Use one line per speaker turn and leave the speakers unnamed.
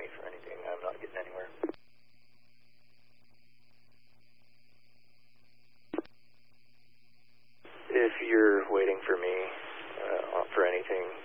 me for anything. I'm not getting anywhere. If you're waiting for me for anything,